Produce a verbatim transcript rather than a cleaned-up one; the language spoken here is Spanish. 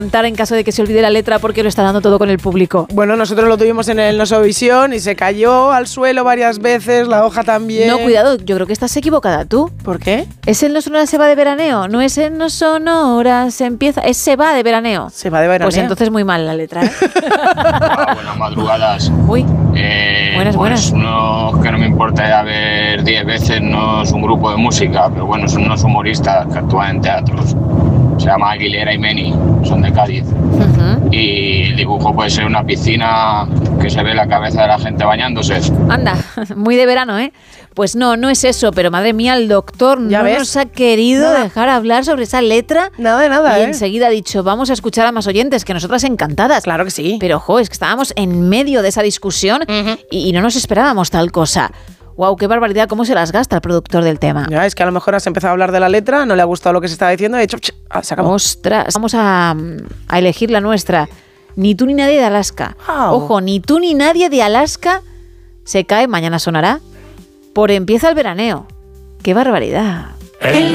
Cantar en caso de que se olvide la letra porque lo está dando todo con el público. Bueno, nosotros lo tuvimos en el Nosovisión y se cayó al suelo varias veces, la hoja también. No, cuidado, yo creo que estás equivocada tú. ¿Por qué? Es el No Sonora se va de veraneo, no es el No Sonora se empieza, es se va de veraneo. Se va de veraneo. Pues entonces muy mal la letra, ¿eh? Hola, buenas madrugadas. Uy, Eh, buenas, pues buenas. uno que no me importa ya ver diez veces, no es un grupo de música, pero bueno, son unos humoristas que actúan en teatros. Se llama Aguilera y Meni, son de Cádiz. Uh-huh. Y el dibujo puede ser una piscina que se ve la cabeza de la gente bañándose. Anda, muy de verano, ¿eh? Pues no, no es eso, pero madre mía, el doctor ¿Ya no ves? nos ha querido Nada. dejar hablar sobre esa letra. Nada de nada, Y ¿eh? enseguida ha dicho, vamos a escuchar a más oyentes, que nosotras encantadas. Claro que sí. Pero, ojo, es que estábamos en medio de esa discusión Ujú. y, y no nos esperábamos tal cosa. Guau, qué barbaridad, cómo se las gasta el productor del tema. Ya, es que a lo mejor has empezado a hablar de la letra, no le ha gustado lo que se estaba diciendo, y hecho, ah, se acabó. Ostras, vamos a, a elegir la nuestra. Ni tú ni nadie de Alaska. Wow. Ojo, ni tú ni nadie de Alaska se cae, mañana sonará, por empieza el veraneo. ¡Qué barbaridad!